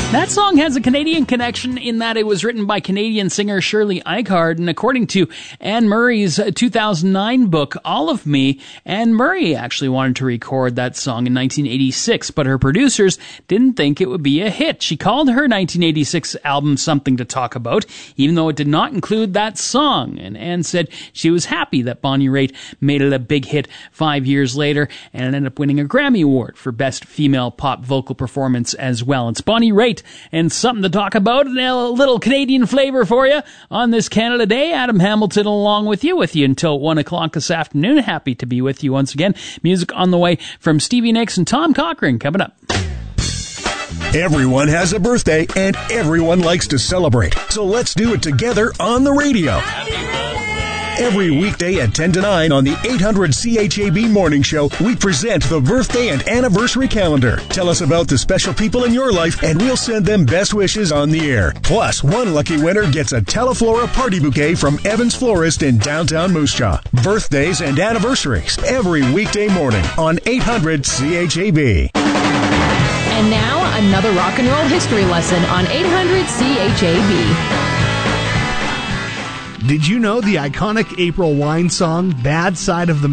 That song has a Canadian connection in that it was written by Canadian singer Shirley Eichard, and according to Anne Murray's 2009 book, All of Me, Anne Murray actually wanted to record that song in 1986, but her producers didn't think it would be a hit. She called her 1986 album Something to Talk About, even though it did not include that song, and Anne said she was happy that Bonnie Raitt made it a big hit 5 years later, and ended up winning a Grammy Award for Best Female Pop Vocal Performance as well. It's Bonnie Raitt and Something to Talk About, and a little Canadian flavor for you on this Canada Day. Adam Hamilton along with you until 1 o'clock this afternoon. Happy to be with you once again. Music on the way from Stevie Nicks and Tom Cochrane coming up. Everyone has a birthday and everyone likes to celebrate. So let's do it together on the radio. Every weekday at 10 to 9 on the 800 CHAB Morning Show, we present the birthday and anniversary calendar. Tell us about the special people in your life, and we'll send them best wishes on the air. Plus, one lucky winner gets a Teleflora party bouquet from Evans Florist in downtown Moose Jaw. Birthdays and anniversaries every weekday morning on 800 CHAB. And now, another rock and roll history lesson on 800 CHAB. Did you know the iconic April Wine song, Bad Side of the